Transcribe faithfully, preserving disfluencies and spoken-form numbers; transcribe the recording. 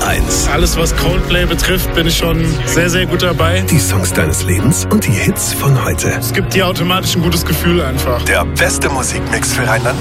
eins. Alles, was Coldplay betrifft, bin ich schon sehr, sehr gut dabei. Die Songs deines Lebens und die Hits von heute. Es gibt dir automatisch ein gutes Gefühl einfach. Der beste Musikmix für Rheinland